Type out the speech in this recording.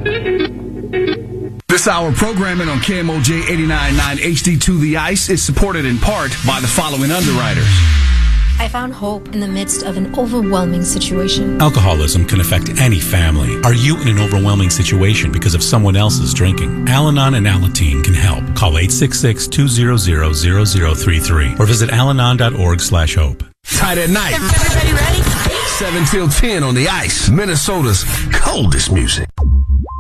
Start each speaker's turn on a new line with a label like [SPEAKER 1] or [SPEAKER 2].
[SPEAKER 1] This hour programming on KMOJ 89.9 HD2 The Ice is supported in part by the following underwriters.
[SPEAKER 2] I found hope in the midst of an overwhelming situation.
[SPEAKER 3] Alcoholism can affect any family. Are you in an overwhelming situation because of someone else's drinking? Al-Anon and Alateen can help. Call 866-200-0033 or visit alanon.org/hope.
[SPEAKER 1] Tight at night.
[SPEAKER 4] Everybody ready?
[SPEAKER 1] 7 till 10 on The Ice, Minnesota's coldest music.